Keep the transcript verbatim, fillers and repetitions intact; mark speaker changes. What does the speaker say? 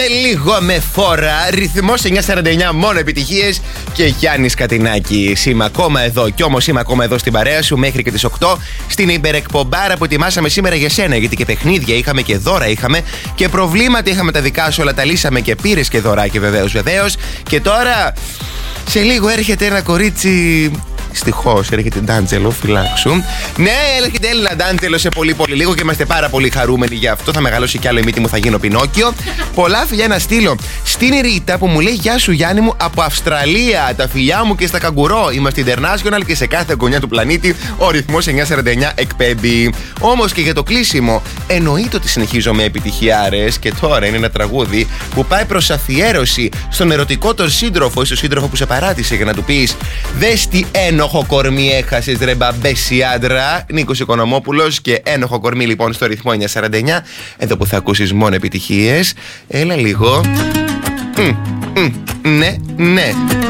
Speaker 1: Λίγο με φόρα, ρυθμός εννιακόσια σαράντα εννιά, μόνο επιτυχίες και Γιάννης Κατινάκης. Είμαι ακόμα εδώ κι όμως είμαι ακόμα εδώ στην παρέα σου μέχρι και τις οκτώ στην υπερεκπομπάρα που ετοιμάσαμε σήμερα για σένα. Γιατί και παιχνίδια είχαμε και δώρα είχαμε και προβλήματα είχαμε τα δικά σου, όλα τα λύσαμε και πήρες και δωράκι βεβαίως βεβαίως. Και τώρα σε λίγο έρχεται ένα κορίτσι. Δυστυχώς έρχεται η Ντάντζελο, φυλάξου. Ναι, έρχεται η Έλληνα Ντάντζελο σε πολύ πολύ λίγο και είμαστε πάρα πολύ χαρούμενοι γι' αυτό. Θα μεγαλώσει κι άλλο η μύτη μου, θα γίνω Πινόκιο. Πολλά φιλιά να στείλω στην Ρίτα που μου λέει γεια σου Γιάννη μου από Αυστραλία. Τα φιλιά μου και στα καγκουρό. Είμαστε international και σε κάθε γωνιά του πλανήτη ο ρυθμός εννιακόσια σαράντα εννιά εκπέμπει. Όμως και για το κλείσιμο, εννοείται ότι συνεχίζω με επιτυχιάρες και τώρα είναι ένα τραγούδι που πάει προς αφιέρωση στον ερωτικό τον σύντροφο ή στον σύντροφο που σε παράτησε για να του πεις δες τι ένοχο κορμί έχασες ρε μπαμπέση άντρα. Νίκος Οικονομόπουλος και ένοχο κορμί λοιπόν στο ρυθμό εννιακόσια σαράντα εννιά. Εδώ που θα ακούσεις μόνο επιτυχίες. Έλα λίγο. Mm, mm, ναι, ναι.